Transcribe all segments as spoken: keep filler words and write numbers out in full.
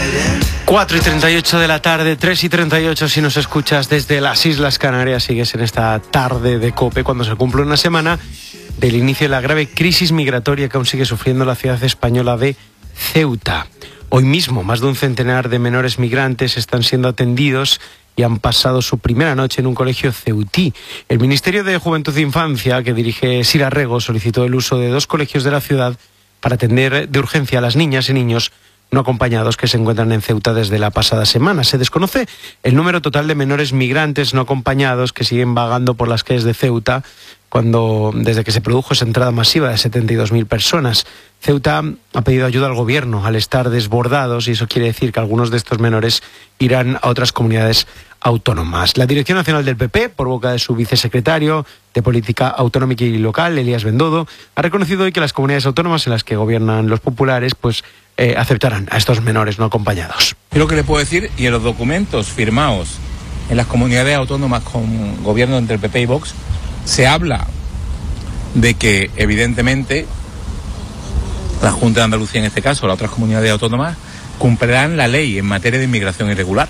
cuatro y treinta y ocho de la tarde, tres y treinta y ocho si nos escuchas desde las Islas Canarias. Sigues en esta tarde de COPE cuando se cumple una semana del inicio de la grave crisis migratoria que aún sigue sufriendo la ciudad española de Ceuta. Hoy mismo, más de un centenar de menores migrantes están siendo atendidos y han pasado su primera noche en un colegio ceutí. El Ministerio de Juventud e Infancia, que dirige Sira Rego, solicitó el uso de dos colegios de la ciudad para atender de urgencia a las niñas y niños no acompañados que se encuentran en Ceuta desde la pasada semana. Se desconoce el número total de menores migrantes no acompañados que siguen vagando por las calles de Ceuta cuando, desde que se produjo esa entrada masiva de setenta y dos mil personas. Ceuta ha pedido ayuda al gobierno al estar desbordados y eso quiere decir que algunos de estos menores irán a otras comunidades autónomas. La Dirección Nacional del P P, por boca de su vicesecretario de Política Autonómica y Local, Elías Bendodo, ha reconocido hoy que las comunidades autónomas en las que gobiernan los populares pues eh, aceptarán a estos menores no acompañados. Yo lo que le puedo decir, y en los documentos firmados en las comunidades autónomas con gobierno entre el P P y Vox, se habla de que evidentemente la Junta de Andalucía, en este caso, las otras comunidades autónomas, cumplirán la ley en materia de inmigración irregular.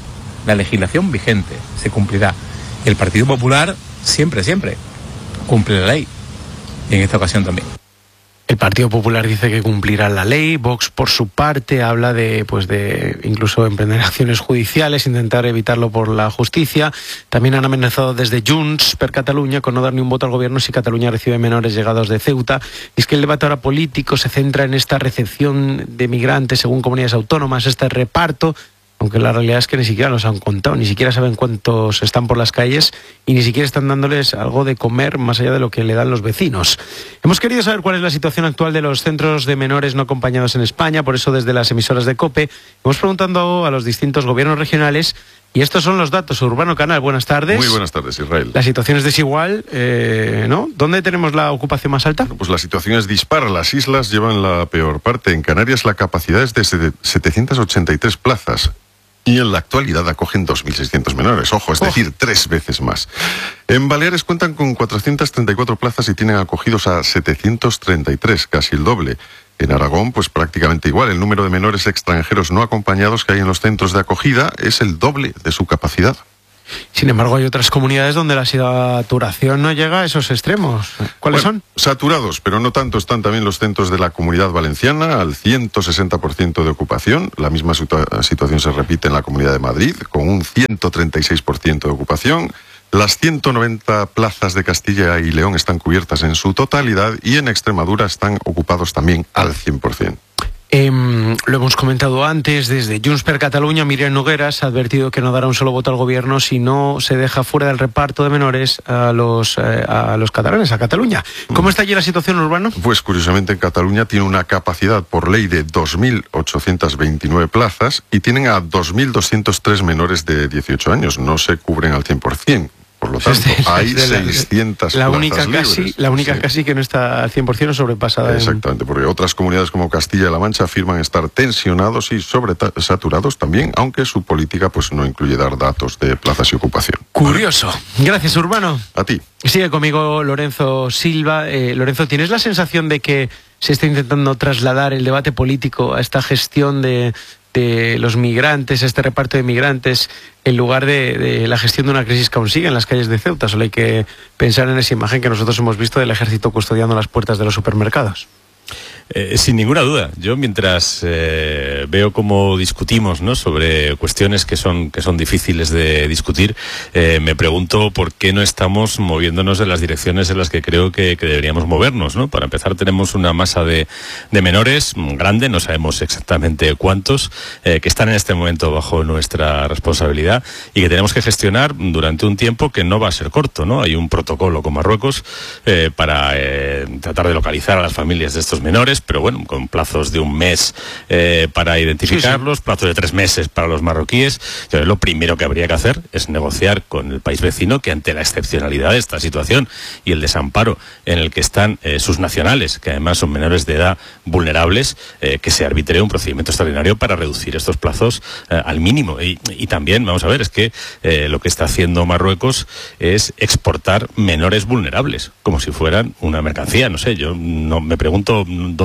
La legislación vigente se cumplirá. Y el Partido Popular siempre, siempre cumple la ley. Y en esta ocasión también. El Partido Popular dice que cumplirá la ley. Vox, por su parte, habla de, pues de incluso emprender acciones judiciales, intentar evitarlo por la justicia. También han amenazado desde Junts per Catalunya con no dar ni un voto al gobierno si Cataluña recibe menores llegados de Ceuta. Y es que el debate ahora político se centra en esta recepción de migrantes según comunidades autónomas, este reparto, aunque la realidad es que ni siquiera los han contado, ni siquiera saben cuántos están por las calles y ni siquiera están dándoles algo de comer más allá de lo que le dan los vecinos. Hemos querido saber cuál es la situación actual de los centros de menores no acompañados en España, por eso desde las emisoras de COPE hemos preguntado a los distintos gobiernos regionales y estos son los datos. Urbano Canal, buenas tardes. Muy buenas tardes, Israel. La situación es desigual, eh, ¿no? ¿Dónde tenemos la ocupación más alta? Pues la situación es dispar. Las islas llevan la peor parte. En Canarias la capacidad es de setecientas ochenta y tres plazas. Y en la actualidad acogen dos mil seiscientos menores, ojo, es oh. decir, tres veces más. En Baleares cuentan con cuatrocientas treinta y cuatro plazas y tienen acogidos a setecientos treinta y tres, casi el doble. En Aragón, pues prácticamente igual. El número de menores extranjeros no acompañados que hay en los centros de acogida es el doble de su capacidad. Sin embargo, hay otras comunidades donde la saturación no llega a esos extremos. ¿Cuáles bueno, son? Saturados, pero no tanto están también los centros de la Comunidad Valenciana, al ciento sesenta por ciento de ocupación. La misma situa- situación se repite en la Comunidad de Madrid, con un ciento treinta y seis por ciento de ocupación. Las ciento noventa plazas de Castilla y León están cubiertas en su totalidad y en Extremadura están ocupados también al cien por ciento. Eh, lo hemos comentado antes, desde Junts per Catalunya, Miriam Nogueras ha advertido que no dará un solo voto al gobierno si no se deja fuera del reparto de menores a los, eh, a los catalanes, a Cataluña. ¿Cómo está allí la situación, Urbano? Pues curiosamente en Cataluña tiene una capacidad por ley de dos mil ochocientas veintinueve plazas y tienen a dos mil doscientos tres menores de dieciocho años, no se cubren al cien por ciento. Por lo tanto, es de, hay es de seiscientas la, la plazas única libres. Casi, la única sí. casi que no está al cien por ciento sobrepasada. Exactamente, en... porque otras comunidades como Castilla-La Mancha afirman estar tensionados y sobresaturados también, aunque su política pues no incluye dar datos de plazas y ocupación. Curioso. Gracias, Urbano. A ti. Sigue conmigo Lorenzo Silva. Eh, Lorenzo, ¿tienes la sensación de que se está intentando trasladar el debate político a esta gestión de... de los migrantes, este reparto de migrantes, en lugar de, de la gestión de una crisis que aún sigue en las calles de Ceuta? Solo hay que pensar en esa imagen que nosotros hemos visto del ejército custodiando las puertas de los supermercados. Eh, sin ninguna duda. Yo mientras eh, veo cómo discutimos, ¿no?, sobre cuestiones que son que son difíciles de discutir, eh, me pregunto por qué no estamos moviéndonos en las direcciones en las que creo que, que deberíamos movernos, ¿no? Para empezar, tenemos una masa de, de menores grande, no sabemos exactamente cuántos, eh, que están en este momento bajo nuestra responsabilidad y que tenemos que gestionar durante un tiempo que no va a ser corto, ¿no? Hay un protocolo con Marruecos eh, para eh, tratar de localizar a las familias de estos menores, pero bueno, con plazos de un mes eh, para identificarlos, sí, sí. plazos de tres meses para los marroquíes. Entonces, lo primero que habría que hacer es negociar con el país vecino que ante la excepcionalidad de esta situación y el desamparo en el que están eh, sus nacionales, que además son menores de edad vulnerables, eh, que se arbitre un procedimiento extraordinario para reducir estos plazos eh, al mínimo. Y, y también, vamos a ver, es que eh, lo que está haciendo Marruecos es exportar menores vulnerables, como si fueran una mercancía. No sé, yo no me pregunto dónde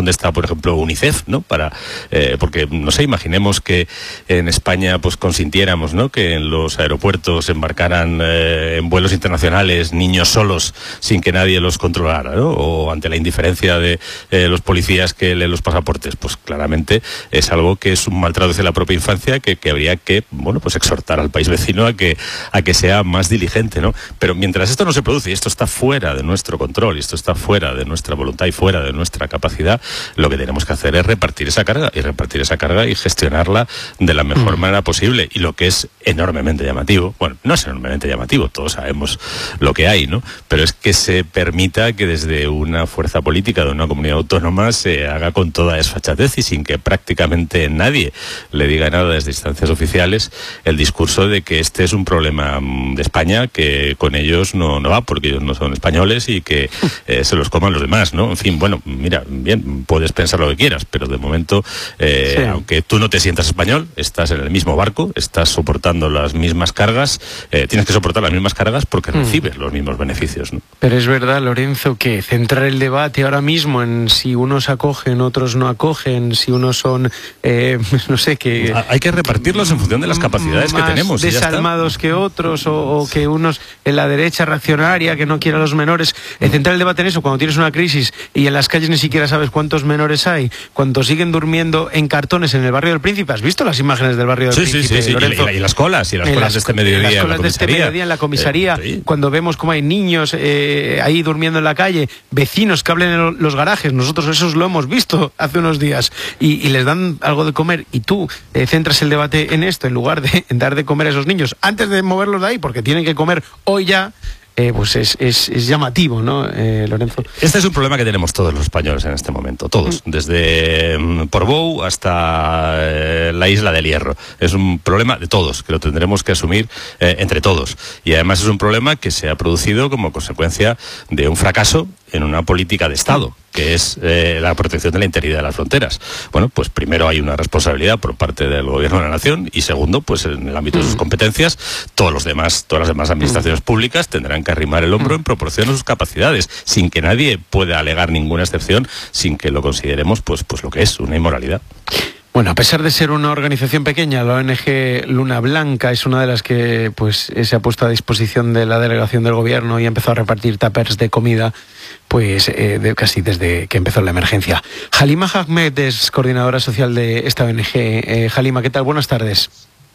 ¿dónde está, por ejemplo, UNICEF, ¿no? Para, eh, porque, no sé, imaginemos que en España pues consintiéramos, ¿no?, que en los aeropuertos embarcaran eh, en vuelos internacionales niños solos sin que nadie los controlara, ¿no? O ante la indiferencia de eh, los policías que leen los pasaportes. Pues claramente es algo que es un maltrato hacia la propia infancia que, que habría que, bueno, pues exhortar al país vecino a que, a que sea más diligente, ¿no? Pero mientras esto no se produce y esto está fuera de nuestro control y esto está fuera de nuestra voluntad y fuera de nuestra capacidad, lo que tenemos que hacer es repartir esa carga y repartir esa carga y gestionarla de la mejor mm. manera posible. Y lo que es enormemente llamativo, bueno, no es enormemente llamativo, todos sabemos lo que hay, ¿no? Pero es que se permita que desde una fuerza política de una comunidad autónoma se haga con toda desfachatez y sin que prácticamente nadie le diga nada desde instancias oficiales el discurso de que este es un problema de España, que con ellos no, no va porque ellos no son españoles y que eh, se los coman los demás, ¿no? En fin, bueno, mira, bien, puedes pensar lo que quieras, pero de momento, eh, sí. aunque tú no te sientas español, estás en el mismo barco, estás soportando las mismas cargas, eh, tienes que soportar las mismas cargas porque mm. recibes los mismos beneficios, ¿no? Pero es verdad, Lorenzo, que centrar el debate ahora mismo en si unos acogen, otros no acogen, si unos son, eh, no sé, que... Hay que repartirlos en función de las capacidades que tenemos. Desalmados que otros, o, o que unos en la derecha reaccionaria que no quiere a los menores. Eh, centrar el debate en eso, cuando tienes una crisis y en las calles ni siquiera sabes cuántos menores hay, cuántos siguen durmiendo en cartones en el barrio del Príncipe. ¿Has visto las imágenes del barrio del sí, Príncipe? Sí, sí, sí. Y, la, y las colas, y las colas las, de este mediodía. Las colas de este mediodía en la comisaría, eh, sí. cuando vemos cómo hay niños eh, ahí durmiendo en la calle, vecinos que hablen en los garajes, nosotros esos lo hemos visto hace unos días, y, y les dan algo de comer, y tú eh, centras el debate en esto en lugar de en dar de comer a esos niños antes de moverlos de ahí, porque tienen que comer hoy ya. Eh, pues es, es, es llamativo, ¿no, eh, Lorenzo? Este es un problema que tenemos todos los españoles en este momento, todos, mm. desde mm, Portbou hasta eh, la Isla del Hierro. Es un problema de todos, que lo tendremos que asumir eh, entre todos. Y además es un problema que se ha producido como consecuencia de un fracaso en una política de Estado, que es eh, la protección de la integridad de las fronteras. Bueno, pues primero hay una responsabilidad por parte del Gobierno de la Nación y segundo, pues en el ámbito de sus competencias, todos los demás, todas las demás administraciones públicas tendrán que arrimar el hombro en proporción a sus capacidades, sin que nadie pueda alegar ninguna excepción, sin que lo consideremos pues, pues lo que es, una inmoralidad. Bueno, a pesar de ser una organización pequeña, la O N G Luna Blanca es una de las que pues se ha puesto a disposición de la delegación del gobierno y ha empezado a repartir tuppers de comida pues eh, de, casi desde que empezó la emergencia. Halima Ahmed es coordinadora social de esta O N G. Eh, Halima, ¿qué tal? Buenas tardes.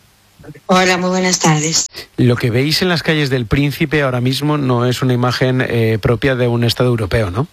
Hola, muy buenas tardes. Lo que veis en las calles del Príncipe ahora mismo no es una imagen eh, propia de un Estado europeo, ¿no?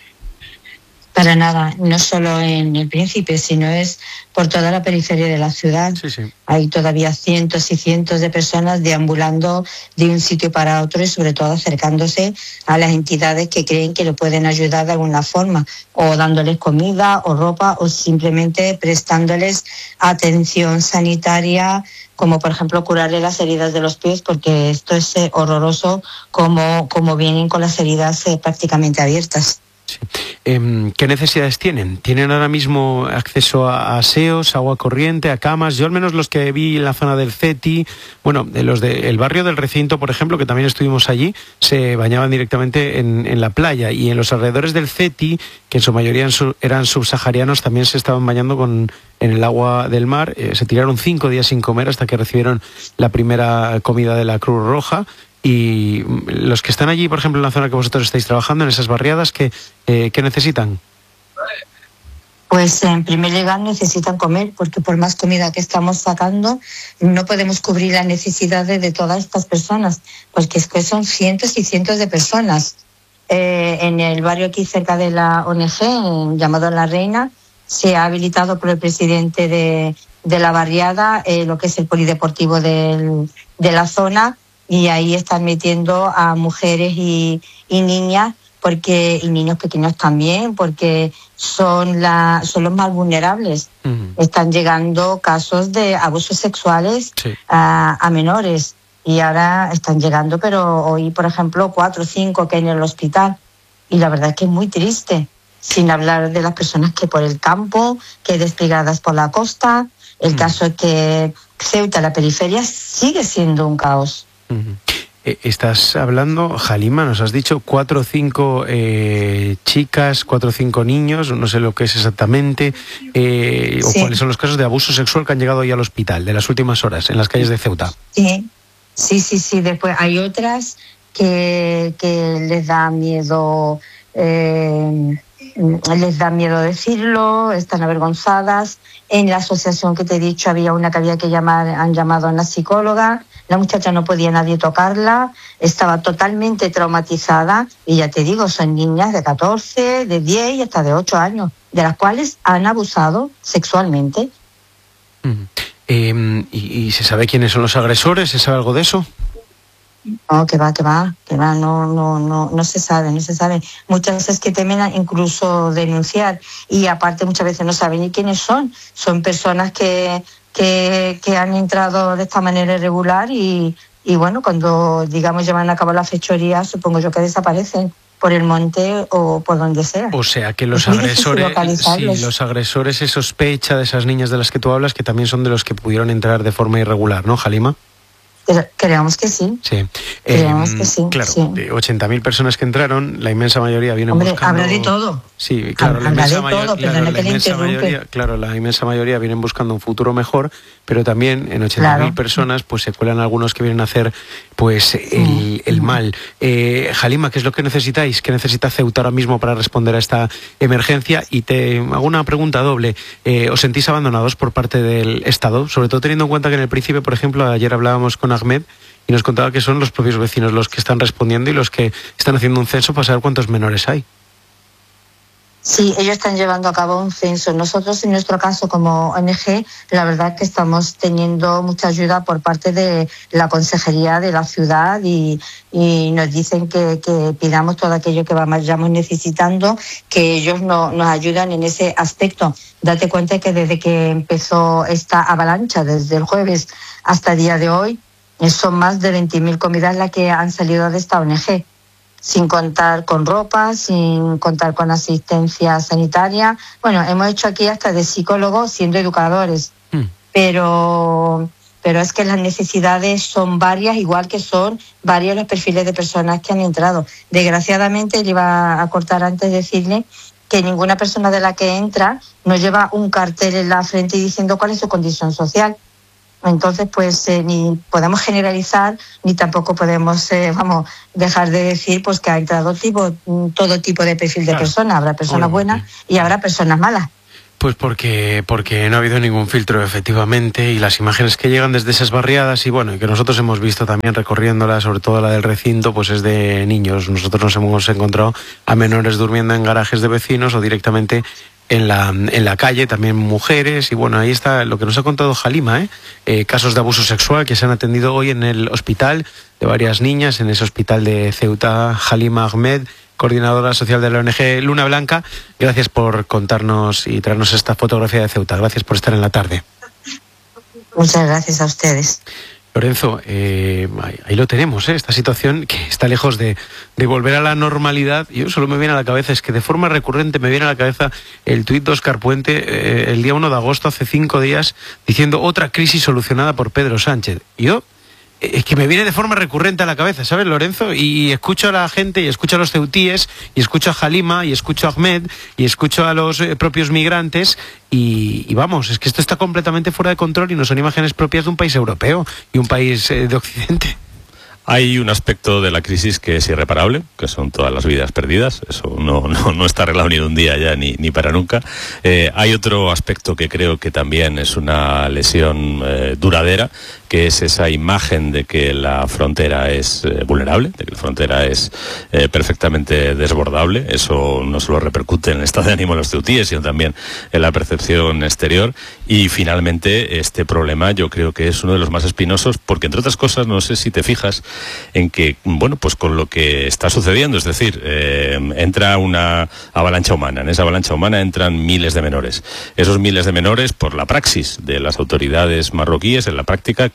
Para nada, no solo en el Príncipe, sino es por toda la periferia de la ciudad. Sí, sí. Hay todavía cientos y cientos de personas deambulando de un sitio para otro y sobre todo acercándose a las entidades que creen que lo pueden ayudar de alguna forma, o dándoles comida o ropa o simplemente prestándoles atención sanitaria, como por ejemplo curarle las heridas de los pies, porque esto es horroroso como, como vienen con las heridas eh, prácticamente abiertas. Sí. Eh, ¿Qué necesidades tienen? ¿Tienen ahora mismo acceso a aseos, agua corriente, a camas? Yo al menos los que vi en la zona del CETI, bueno, de los del barrio del Recinto, por ejemplo, que también estuvimos allí, se bañaban directamente en, en la playa, y en los alrededores del CETI, que en su mayoría eran subsaharianos, también se estaban bañando con, en el agua del mar. Eh, se tiraron cinco días sin comer hasta que recibieron la primera comida de la Cruz Roja. Y los que están allí, por ejemplo, en la zona que vosotros estáis trabajando, en esas barriadas, ¿qué, eh, ¿qué necesitan? Pues en primer lugar necesitan comer, porque por más comida que estamos sacando, no podemos cubrir las necesidades de todas estas personas, porque es que son cientos y cientos de personas. Eh, en el barrio aquí cerca de la O N G, llamado La Reina, se ha habilitado por el presidente de, de la barriada eh, lo que es el polideportivo del, de la zona, y ahí están metiendo a mujeres y, y niñas, porque y niños pequeños también, porque son, la, son los más vulnerables. Uh-huh. Están llegando casos de abusos sexuales sí. a, a menores, y ahora están llegando, pero hoy, por ejemplo, cuatro o cinco que hay en el hospital, y la verdad es que es muy triste, sin hablar de las personas que por el campo, que desplegadas por la costa. El uh-huh. caso es que Ceuta, la periferia, sigue siendo un caos. Uh-huh. Eh, estás hablando, Halima, nos has dicho cuatro o cinco eh, chicas, cuatro o cinco niños, no sé lo que es exactamente, eh, sí. o cuáles son los casos de abuso sexual que han llegado hoy al hospital de las últimas horas en las calles de Ceuta. Sí, sí, sí, sí. Después hay otras que, que les da miedo, eh, les da miedo decirlo, están avergonzadas. En la asociación que te he dicho había una que había que llamar, han llamado a una psicóloga. La muchacha no podía nadie tocarla, estaba totalmente traumatizada y ya te digo, son niñas de catorce, de diez y hasta de ocho años, de las cuales han abusado sexualmente. Mm. Eh, ¿y, ¿Y se sabe quiénes son los agresores? ¿Se sabe algo de eso? No, que va, que va, que va, no, no, no, no se sabe, no se sabe. Muchas veces que temen incluso denunciar y aparte muchas veces no saben ni quiénes son. Son personas que, que, que han entrado de esta manera irregular y, y bueno, cuando digamos llevan a cabo la fechoría, supongo yo que desaparecen por el monte o por donde sea. O sea que los agresores, sí, los agresores se sospecha de esas niñas de las que tú hablas que también son de los que pudieron entrar de forma irregular, ¿no, Halima? Creemos que sí. Sí. Creemos eh, que sí. Claro, sí. de ochenta mil personas que entraron, la inmensa mayoría vienen Hombre, buscando... habla de todo. Sí, claro, la habla inmensa, de mayor... todo, claro, la inmensa mayoría, claro, la inmensa mayoría vienen buscando un futuro mejor, pero también en ochenta mil claro. personas pues se cuelan algunos que vienen a hacer pues el, el mal. Eh, Halima, ¿qué es lo que necesitáis? ¿Qué necesita Ceuta ahora mismo para responder a esta emergencia? Y te hago una pregunta doble. Eh, ¿Os sentís abandonados por parte del Estado? Sobre todo teniendo en cuenta que en el Príncipe, por ejemplo, ayer hablábamos con Ahmed y nos contaba que son los propios vecinos los que están respondiendo y los que están haciendo un censo para saber cuántos menores hay. Sí, ellos están llevando a cabo un censo. Nosotros, en nuestro caso, como O N G, la verdad es que estamos teniendo mucha ayuda por parte de la Consejería de la ciudad y, y nos dicen que, que pidamos todo aquello que vayamos necesitando, que ellos no, nos ayudan en ese aspecto. Date cuenta que desde que empezó esta avalancha, desde el jueves hasta el día de hoy, son más de veinte mil comidas las que han salido de esta O N G. Sin contar con ropa, sin contar con asistencia sanitaria. Bueno, hemos hecho aquí hasta de psicólogos siendo educadores, mm. pero, pero es que las necesidades son varias, igual que son varios los perfiles de personas que han entrado. Desgraciadamente, le iba a cortar antes de decirle que ninguna persona de la que entra nos lleva un cartel en la frente diciendo cuál es su condición social. Entonces, pues eh, ni podemos generalizar ni tampoco podemos, eh, vamos, dejar de decir pues que ha entrado tipo, todo tipo de perfil de claro. personas. Habrá personas Obviamente. buenas y habrá personas malas. Pues porque, porque no ha habido ningún filtro, efectivamente, y las imágenes que llegan desde esas barriadas, y bueno, y que nosotros hemos visto también recorriéndolas, sobre todo la del recinto, pues es de niños. Nosotros nos hemos encontrado a menores durmiendo en garajes de vecinos o directamente en la, en la calle, también mujeres, y bueno, ahí está lo que nos ha contado Halima, ¿eh? Eh, casos de abuso sexual que se han atendido hoy en el hospital de varias niñas, en ese hospital de Ceuta. Halima Ahmed, coordinadora social de la O N G Luna Blanca, gracias por contarnos y traernos esta fotografía de Ceuta. Gracias por estar en la tarde. Muchas gracias a ustedes. Lorenzo, eh, ahí, ahí lo tenemos, ¿eh? Esta situación que está lejos de, de volver a la normalidad. Yo solo me viene a la cabeza, es que de forma recurrente me viene a la cabeza el tuit de Óscar Puente eh, el día uno de agosto, hace cinco días, diciendo otra crisis solucionada por Pedro Sánchez. Yo, es que me viene de forma recurrente a la cabeza, ¿sabes, Lorenzo? Y escucho a la gente, y escucho a los ceutíes, y escucho a Halima, y escucho a Ahmed, y escucho a los eh, propios migrantes, y, y vamos, es que esto está completamente fuera de control y no son imágenes propias de un país europeo y un país eh, de Occidente. Hay un aspecto de la crisis que es irreparable, que son todas las vidas perdidas. Eso no, no, no está arreglado ni de un día ya, ni, ni para nunca. Eh, hay otro aspecto que creo que también es una lesión eh, duradera, que es esa imagen de que la frontera es eh, vulnerable, de que la frontera es eh, perfectamente desbordable. Eso no solo repercute en el estado de ánimo de los ceutíes, sino también en la percepción exterior. Y finalmente, este problema yo creo que es uno de los más espinosos, porque entre otras cosas, no sé si te fijas, en que, bueno, pues con lo que está sucediendo, es decir, eh, entra una avalancha humana, en esa avalancha humana entran miles de menores. Esos miles de menores, por la praxis de las autoridades marroquíes, en la práctica,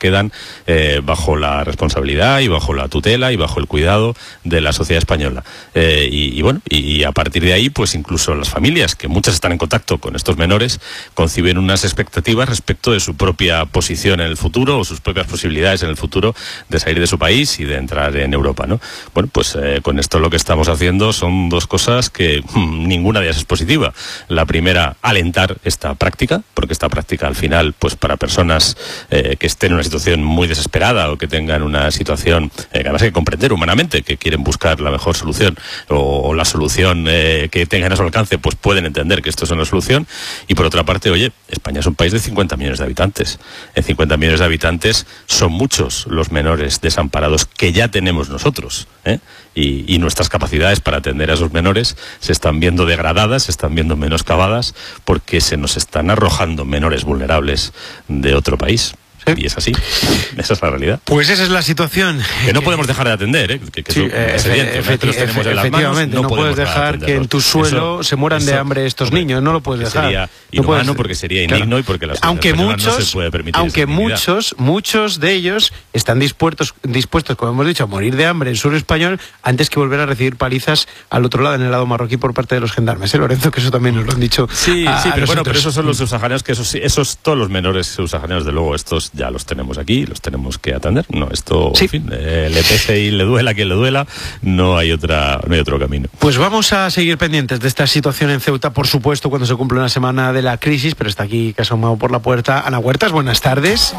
quedan eh, bajo la responsabilidad y bajo la tutela y bajo el cuidado de la sociedad española. Eh, y, y bueno, y, y a partir de ahí, pues incluso las familias, que muchas están en contacto con estos menores, conciben unas expectativas respecto de su propia posición en el futuro o sus propias posibilidades en el futuro de salir de su país y de entrar en Europa, ¿no? Bueno, pues eh, con esto lo que estamos haciendo son dos cosas que mmm, ninguna de ellas es positiva. La primera, alentar esta práctica, porque esta práctica al final, pues para personas eh, que estén en una situación muy desesperada o que tengan una situación eh, que además hay que comprender humanamente, que quieren buscar la mejor solución o, o la solución eh, que tengan a su alcance, pues pueden entender que esto es una solución. Y por otra parte, oye, España es un país de cincuenta millones de habitantes. En cincuenta millones de habitantes son muchos los menores desamparados que ya tenemos nosotros, ¿eh? Y, y nuestras capacidades para atender a esos menores se están viendo degradadas, se están viendo menoscabadas, porque se nos están arrojando menores vulnerables de otro país. ¿Sí? Y es así, esa es la realidad. Pues esa es la situación. Que no podemos dejar de atender, ¿eh? Que, que sí, eso es evidente. Efecti tenemos en las manos, no, no puedes dejar que en tu suelo eso, se mueran eso, de hambre estos hombre, niños, no lo puedes dejar. Sería inhumano, no puedes, porque sería indigno, claro. Y porque la aunque muchos, no se puede permitir aunque muchos, muchos de ellos están dispuestos, dispuestos, como hemos dicho, a morir de hambre en suelo español antes que volver a recibir palizas al otro lado, en el lado marroquí, por parte de los gendarmes. ¿Eh, Lorenzo? Que eso también nos lo han dicho. Sí, a, sí, a pero nosotros. Bueno, pero esos son los subsaharianos, que esos, esos todos los menores subsaharianos, de luego, estos ya los tenemos aquí. Y los tenemos que atender. No, esto, sí. En fin, eh, le pese y le duela a quien le duela, no hay otra, no hay otro camino. Pues vamos a seguir pendientes de esta situación en Ceuta, por supuesto, cuando se cumple una semana de la crisis, pero está aquí que ha asomado por la puerta Ana Huertas. Buenas tardes.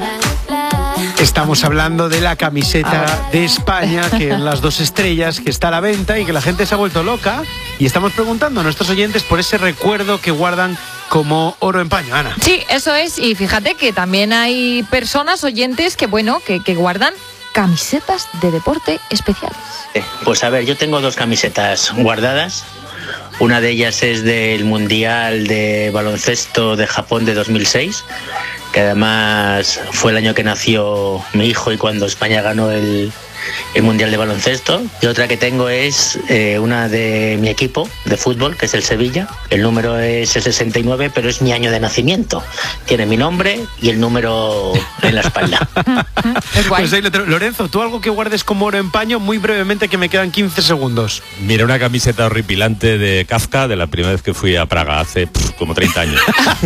Estamos hablando de la camiseta de España, que en las dos estrellas, que está a la venta y que la gente se ha vuelto loca. Y estamos preguntando a nuestros oyentes por ese recuerdo que guardan como oro en paño. Ana. Sí, eso es. Y fíjate que también hay personas, oyentes, que bueno, que, que guardan camisetas de deporte especiales. Pues a ver, yo tengo dos camisetas guardadas. Una de ellas es del Mundial de Baloncesto de Japón de dos mil seis, que además fue el año que nació mi hijo y cuando España ganó el, el Mundial de Baloncesto. Y otra que tengo es eh, una de mi equipo de fútbol, que es el Sevilla. El número es el sesenta y nueve, pero es mi año de nacimiento. Tiene mi nombre y el número en la espalda. Es guay. Pues ahí, Lorenzo, tú algo que guardes como oro en paño, muy brevemente, que me quedan quince segundos. Mira, una camiseta horripilante de Kafka, de la primera vez que fui a Praga, hace pff, como treinta años.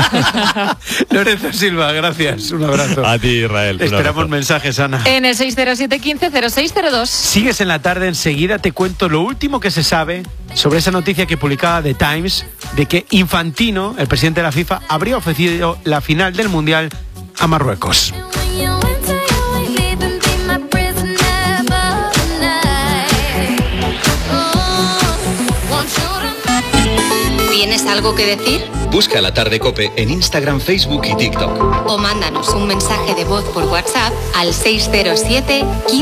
Lorenzo Silva, gracias. Un abrazo. A ti, Israel. Esperamos mensajes, Ana. En el seis cero siete, quince, cero seis cero dos. Sigues en la tarde, enseguida te cuento lo último que se sabe sobre esa noticia que publicaba The Times de que Infantino, el presidente de la FIFA, habría ofrecido la final del Mundial a Marruecos. ¿Tienes algo que decir? Busca La Tarde COPE en Instagram, Facebook y TikTok. O mándanos un mensaje de voz por WhatsApp al seis cero siete, quince